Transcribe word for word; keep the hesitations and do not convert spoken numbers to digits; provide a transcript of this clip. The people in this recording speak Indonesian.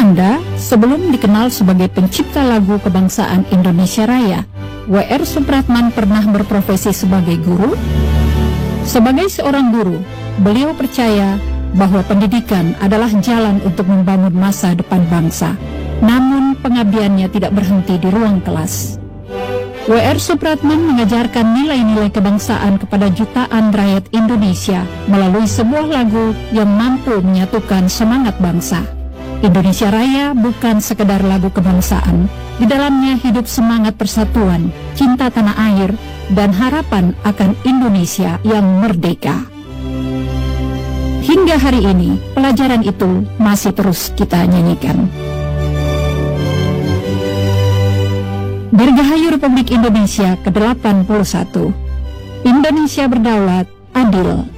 Anda, sebelum dikenal sebagai pencipta lagu kebangsaan Indonesia Raya, W R Supratman pernah berprofesi sebagai guru? Sebagai seorang guru, beliau percaya bahwa pendidikan adalah jalan untuk membangun masa depan bangsa. Namun pengabdiannya tidak berhenti di ruang kelas. W R Supratman mengajarkan nilai-nilai kebangsaan kepada jutaan rakyat Indonesia melalui sebuah lagu yang mampu menyatukan semangat bangsa. Indonesia Raya bukan sekedar lagu kebangsaan. Di dalamnya hidup semangat persatuan, cinta tanah air, dan harapan akan Indonesia yang merdeka. Hingga hari ini, pelajaran itu masih terus kita nyanyikan. Dirgahayu Republik Indonesia ke delapan puluh satu. Indonesia berdaulat, adil,